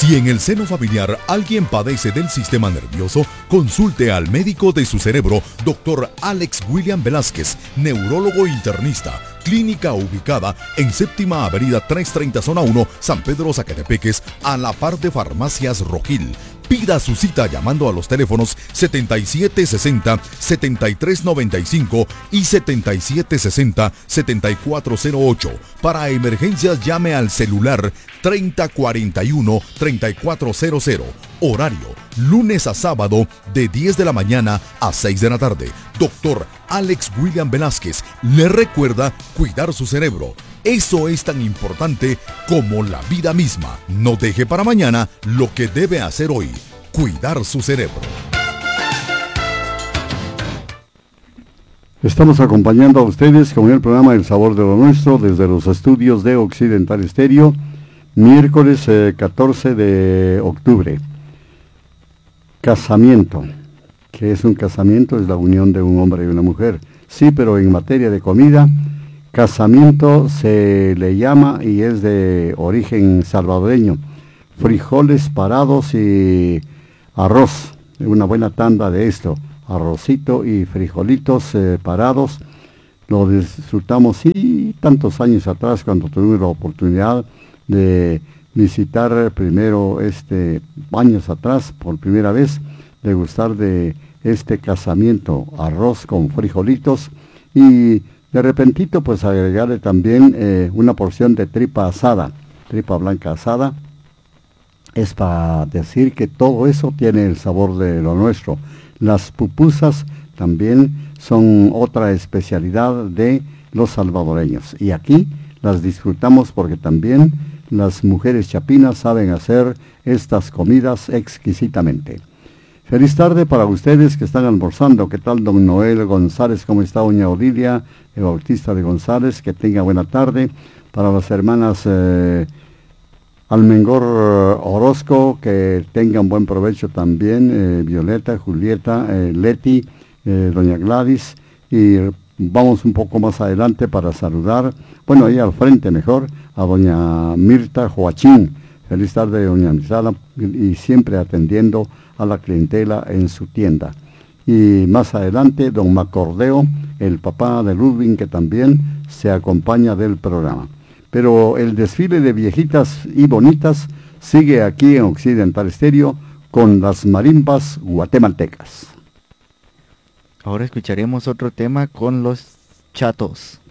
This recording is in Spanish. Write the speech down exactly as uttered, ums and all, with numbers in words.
Si en el seno familiar alguien padece del sistema nervioso, consulte al médico de su cerebro, doctor Alex William Velázquez, neurólogo internista. Clínica ubicada en Séptima Avenida trescientos treinta, Zona uno, San Pedro Zacatepeques, a la par de Farmacias Rojil. Pida su cita llamando a los teléfonos setenta y siete sesenta, setenta y tres noventa y cinco y setenta y siete sesenta, setenta y cuatro cero ocho. Para emergencias llame al celular treinta cuarenta y uno, treinta y cuatro cero cero. Horario, lunes a sábado de diez de la mañana a seis de la tarde. Doctor Alex William Velázquez le recuerda cuidar su cerebro. Eso es tan importante como la vida misma. No deje para mañana lo que debe hacer hoy. Cuidar su cerebro. Estamos acompañando a ustedes con el programa El Sabor de lo Nuestro desde los estudios de Occidental Estéreo, miércoles eh, catorce de octubre. Casamiento. ¿Qué es un casamiento? Es la unión de un hombre y una mujer. Sí, pero en materia de comida, casamiento se le llama y es de origen salvadoreño. Frijoles parados y arroz. Una buena tanda de esto. Arrocito y frijolitos eh, parados. Lo disfrutamos, sí, tantos años atrás cuando tuvimos la oportunidad de visitar primero, este, años atrás, por primera vez, degustar de este casamiento, arroz con frijolitos y de repentito pues agregarle también eh, una porción de tripa asada, tripa blanca asada. Es para decir que todo eso tiene el sabor de lo nuestro. Las pupusas también son otra especialidad de los salvadoreños y aquí las disfrutamos porque también las mujeres chapinas saben hacer estas comidas exquisitamente. Feliz tarde para ustedes que están almorzando. ¿Qué tal, don Noel González? ¿Cómo está doña Odilia el Bautista de González? Que tenga buena tarde. Para las hermanas eh, Almengor Orozco, que tengan buen provecho también. Eh, Violeta, Julieta, eh, Leti, eh, doña Gladys. Y vamos un poco más adelante para saludar, bueno, ahí al frente mejor, a doña Mirta Joachín. Feliz tarde, doña Mirta, y siempre atendiendo a la clientela en su tienda. Y más adelante, don Macordeo, el papá de Ludwig, que también se acompaña del programa. Pero el desfile de viejitas y bonitas sigue aquí en Occidental Estéreo con las marimbas guatemaltecas. Ahora escucharemos otro tema con los Chatos.